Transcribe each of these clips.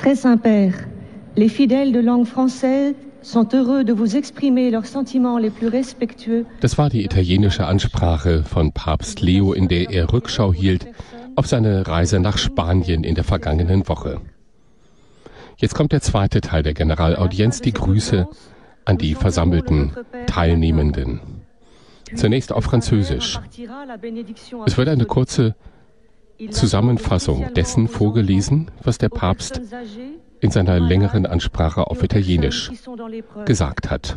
Très Saint-Père, les fidèles de langue française sont heureux de vous exprimer leurs sentiments les plus respectueux. Das war die italienische Ansprache von Papst Leo, in der er Rückschau hielt auf seine Reise nach Spanien in der vergangenen Woche. Jetzt kommt der zweite Teil der Generalaudienz, die Grüße an die versammelten Teilnehmenden. Zunächst auf Französisch. Es wird eine kurze Zusammenfassung dessen vorgelesen, was der Papst in seiner längeren Ansprache auf Italienisch gesagt hat.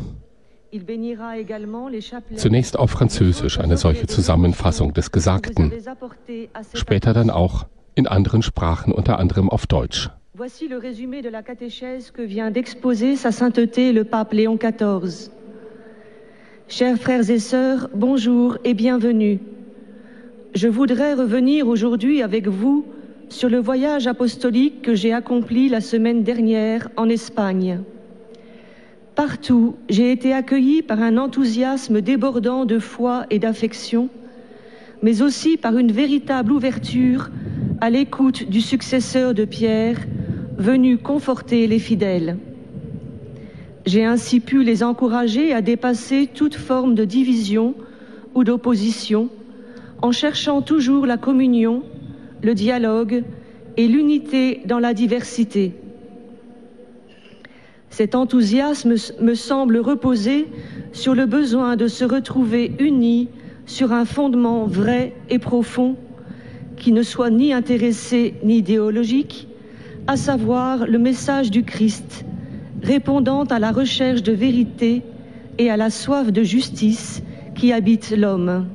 Zunächst auf Französisch eine solche Zusammenfassung des Gesagten, später dann auch in anderen Sprachen, unter anderem auf Deutsch. Voici le résumé de la catéchèse que vient d'exposer Sa Sainteté le Pape Léon XIV. Chers frères et sœurs, bonjour et bienvenue. Je voudrais revenir aujourd'hui avec vous sur le voyage apostolique que j'ai accompli la semaine dernière en Espagne. Partout, j'ai été accueilli par un enthousiasme débordant de foi et d'affection, mais aussi par une véritable ouverture à l'écoute du successeur de Pierre, venu conforter les fidèles. J'ai ainsi pu les encourager à dépasser toute forme de division ou d'opposition, en cherchant toujours la communion, le dialogue et l'unité dans la diversité. Cet enthousiasme me semble reposer sur le besoin de se retrouver unis sur un fondement vrai et profond qui ne soit ni intéressé ni idéologique, à savoir le message du Christ, répondant à la recherche de vérité et à la soif de justice qui habite l'homme.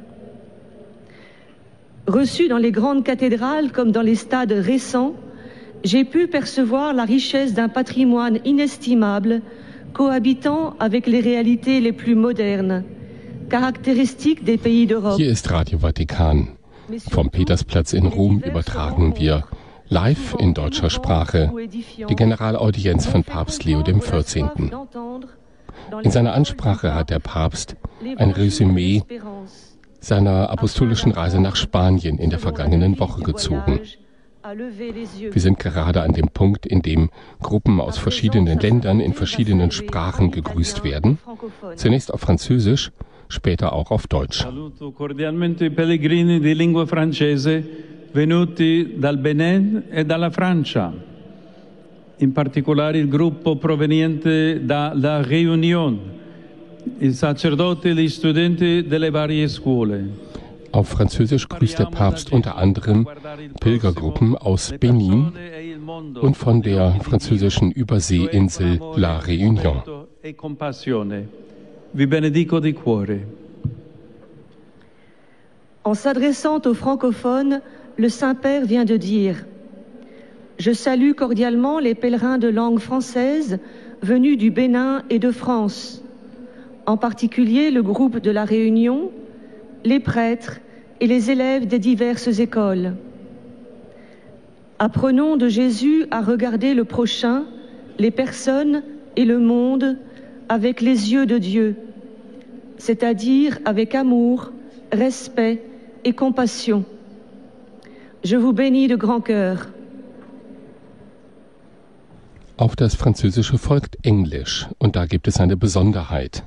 Reçu dans les grandes cathédrales comme dans les stades récents, j'ai pu percevoir la richesse d'un patrimoine inestimable, cohabitant avec les réalités les plus modernes, caractéristiques des pays d'Europe. Hier ist Radio Vatikan. Vom Petersplatz in Rom übertragen wir live in deutscher Sprache die Generalaudienz von Papst Leo XIV. In seiner Ansprache hat der Papst ein Resümee seiner apostolischen Reise nach Spanien in der vergangenen Woche gezogen. Wir sind gerade an dem Punkt, in dem Gruppen aus verschiedenen Ländern in verschiedenen Sprachen gegrüßt werden. Zunächst auf Französisch, später auch auf Deutsch. Saluto cordialmente i pellegrini di lingua francese venuti dal Benin e dalla Francia, in particolare il gruppo proveniente da La Réunion, i sacerdoti e gli studenti delle varie scuole. Auf Französisch grüßt der Papst unter anderem Pilgergruppen aus Benin und von der französischen Überseeinsel La Réunion. Vi benedico di cuore. En s'adressant aux francophones, le Saint-Père vient de dire « Je salue cordialement les pèlerins de langue française venus du Bénin et de France, en particulier le groupe de la Réunion, les prêtres et les élèves des diverses écoles. Apprenons de Jésus à regarder le prochain, les personnes et le monde avec les yeux de Dieu, c'est-à-dire avec amour, respect et compassion. Je vous bénis de grand cœur. » Auf das Französische folgt Englisch und da gibt es eine Besonderheit.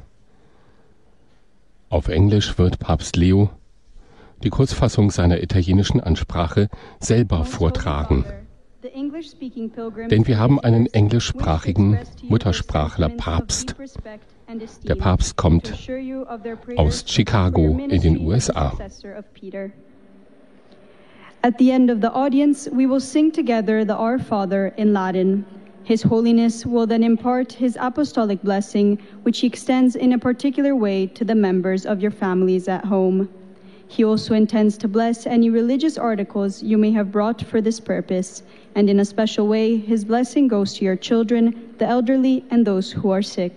Auf Englisch wird Papst Leo die Kurzfassung seiner italienischen Ansprache selber vortragen. Denn wir haben einen englischsprachigen Muttersprachler Papst. Der Papst kommt aus Chicago in den USA. At the end of the audience, we will sing together the Our Father in Latin. His Holiness will then impart his apostolic blessing, which he extends in a particular way to the members of your families at home. He also intends to bless any religious articles you may have brought for this purpose, and in a special way, his blessing goes to your children, the elderly, and those who are sick.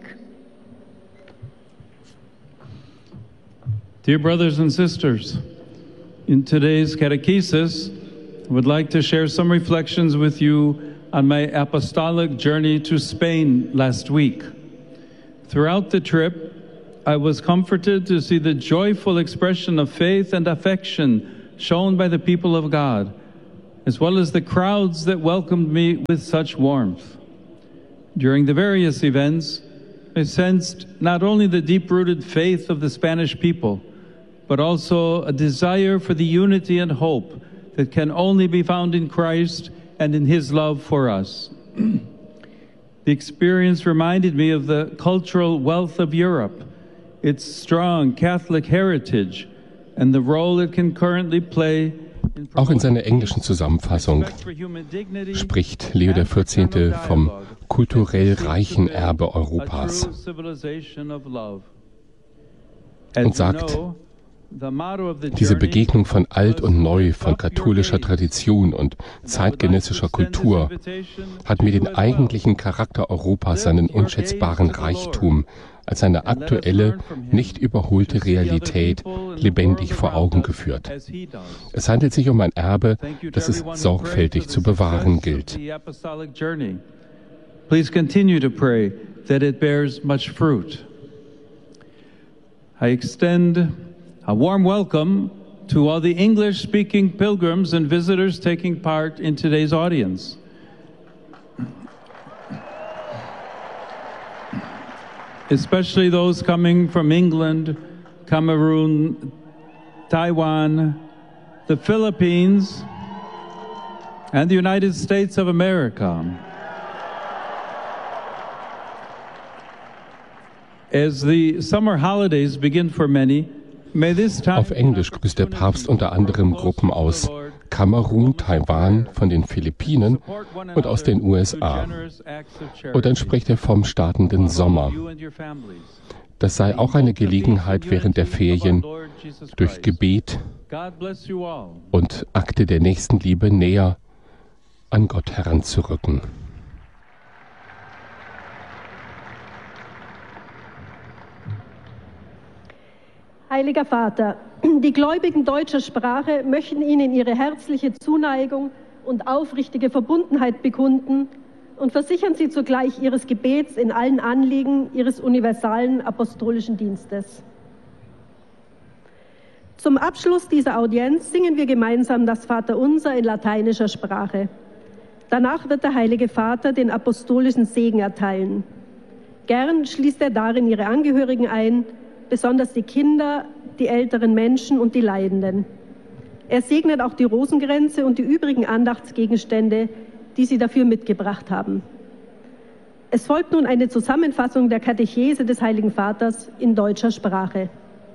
Dear brothers and sisters, in today's catechesis, I would like to share some reflections with you on my apostolic journey to Spain last week. Throughout the trip, I was comforted to see the joyful expression of faith and affection shown by the people of God, as well as the crowds that welcomed me with such warmth. During the various events, I sensed not only the deep-rooted faith of the Spanish people, but also a desire for the unity and hope that can only be found in Christ and in His love for us. The experience reminded me of the cultural wealth of Europe, its strong Catholic heritage, and the role it can currently play. Auch in seiner englischen Zusammenfassung spricht Leo XIV. Vom kulturell reichen Erbe Europas und sagt, diese Begegnung von Alt und Neu, von katholischer Tradition und zeitgenössischer Kultur hat mir den eigentlichen Charakter Europas, seinen unschätzbaren Reichtum, als eine aktuelle, nicht überholte Realität lebendig vor Augen geführt. Es handelt sich um ein Erbe, das es sorgfältig zu bewahren gilt. Please continue to pray that it bears much fruit. I extend a warm welcome to all the English-speaking pilgrims and visitors taking part in today's audience. Especially those coming from England, Cameroon, Taiwan, the Philippines, and the United States of America. As the summer holidays begin for many, may this time Auf Englisch grüßt der Papst unter anderem Gruppen aus Kamerun, Taiwan, von den Philippinen und aus den USA. Und dann spricht er vom startenden Sommer. Das sei auch eine Gelegenheit, während der Ferien durch Gebet und Akte der Nächstenliebe näher an Gott heranzurücken. Heiliger Vater, die Gläubigen deutscher Sprache möchten Ihnen ihre herzliche Zuneigung und aufrichtige Verbundenheit bekunden und versichern Sie zugleich Ihres Gebets in allen Anliegen Ihres universalen apostolischen Dienstes. Zum Abschluss dieser Audienz singen wir gemeinsam das Vaterunser in lateinischer Sprache. Danach wird der Heilige Vater den apostolischen Segen erteilen. Gern schließt er darin Ihre Angehörigen ein, besonders die Kinder, die älteren Menschen und die Leidenden. Er segnet auch die Rosenkränze und die übrigen Andachtsgegenstände, die Sie dafür mitgebracht haben. Es folgt nun eine Zusammenfassung der Katechese des Heiligen Vaters in deutscher Sprache.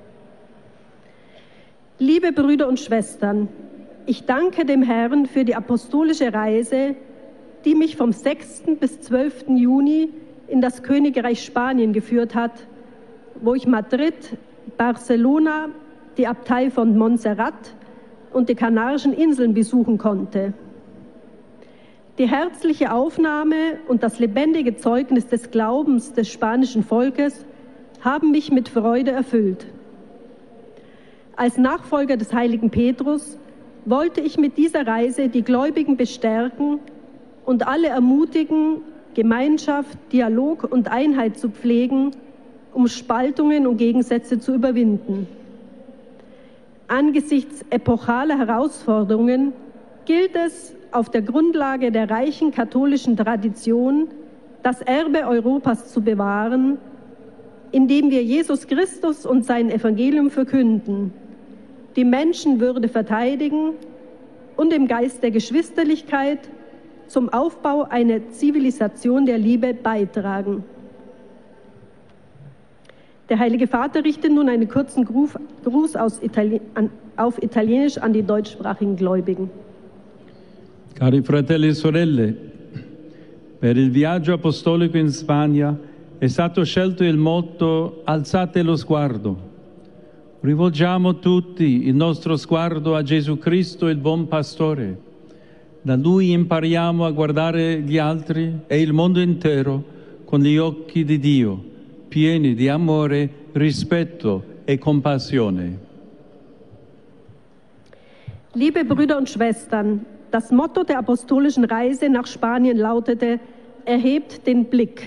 Liebe Brüder und Schwestern, ich danke dem Herrn für die apostolische Reise, die mich vom 6. bis 12. Juni in das Königreich Spanien geführt hat, wo ich Madrid, Barcelona, die Abtei von Montserrat und die Kanarischen Inseln besuchen konnte. Die herzliche Aufnahme und das lebendige Zeugnis des Glaubens des spanischen Volkes haben mich mit Freude erfüllt. Als Nachfolger des heiligen Petrus wollte ich mit dieser Reise die Gläubigen bestärken und alle ermutigen, Gemeinschaft, Dialog und Einheit zu pflegen, um Spaltungen und Gegensätze zu überwinden. Angesichts epochaler Herausforderungen gilt es, auf der Grundlage der reichen katholischen Tradition das Erbe Europas zu bewahren, indem wir Jesus Christus und sein Evangelium verkünden, die Menschenwürde verteidigen und im Geist der Geschwisterlichkeit zum Aufbau einer Zivilisation der Liebe beitragen. Der Heilige Vater richtet nun einen kurzen Gruß auf Italienisch an die deutschsprachigen Gläubigen. Cari fratelli e sorelle, per il viaggio apostolico in Spagna è stato scelto il motto Alzate lo sguardo. Rivolgiamo tutti il nostro sguardo a Gesù Cristo, il buon pastore. Da Lui impariamo a guardare gli altri e il mondo intero con gli occhi di Dio, pieni di amore, rispetto e compassione. Liebe Brüder und Schwestern, das Motto der apostolischen Reise nach Spanien lautete: Erhebt den Blick.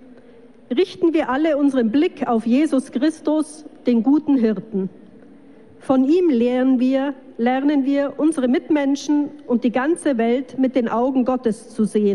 Richten wir alle unseren Blick auf Jesus Christus, den guten Hirten. Von ihm lernen wir, unsere Mitmenschen und die ganze Welt mit den Augen Gottes zu sehen.